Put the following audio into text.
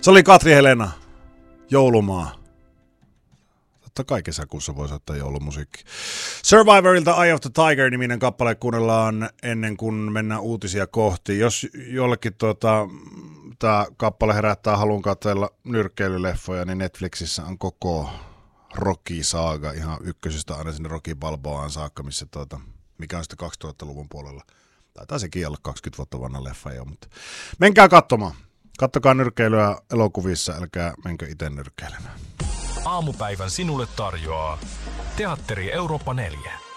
Se oli Katri Helena, Joulumaa. Totta kai kesäkuussa voi soittaa joulumusiikki. Survivorilta Eye of the Tiger-niminen kappale kuunnellaan ennen kuin mennään uutisia kohti. Jos jollekin tämä kappale herättää halun katsella nyrkkeilyleffoja, niin Netflixissä on koko Rocky-saaga ihan ykkösestä aina sinne Rocky Balboaan saakka, mikä on sitten 2000-luvun puolella. Taitaa sekin olla 20 vuotta vanha leffa jo, mutta menkää katsomaan. Kattokaa nyrkkeilyä elokuvissa, älkää menkö itse nyrkkeilemään. Aamupäivän sinulle tarjoaa Teatteri Eurooppa 4.